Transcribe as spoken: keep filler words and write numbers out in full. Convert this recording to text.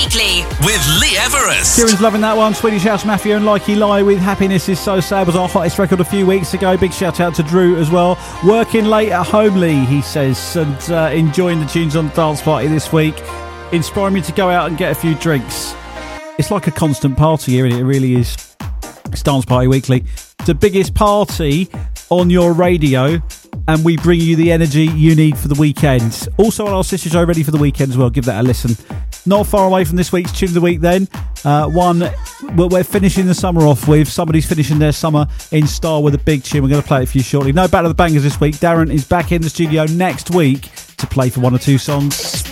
Weekly with Lee Everest. Kieran's loving that one. Swedish House Mafia and Likey Lie with Happiness Is So Sad was our hottest record a few weeks ago. Big shout out to Drew as well. Working late at home, Lee, he says, and uh, enjoying the tunes on the dance party this week. Inspiring me to go out and get a few drinks. It's like a constant party here, and it really is. It's Dance Party Weekly. It's the biggest party on your radio, and we bring you the energy you need for the weekend. Also on our sister show, Ready for the Weekend as well. Give that a listen. Not far away from this week's Tune of the Week then. Uh, one we're finishing the summer off with. Somebody's finishing their summer in style with a big tune. We're going to play it for you shortly. No Battle of the Bangers this week. Darren is back in the studio next week to play for one or two songs.